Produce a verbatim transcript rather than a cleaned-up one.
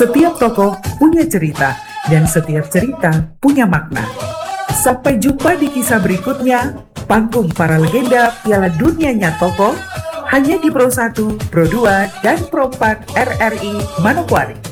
Setiap tokoh punya cerita, dan setiap cerita punya makna. Sampai jumpa di kisah berikutnya, panggung para legenda Piala Dunianya Tokoh, hanya di Pro satu, Pro dua, dan Pro empat R R I Manokwari.